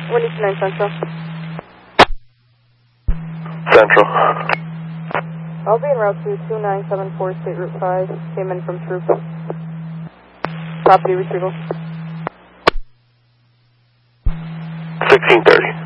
189 Central. Central. I'll be en route to 2974 State Route 5. Came in from Troop. Property retrieval. 1630.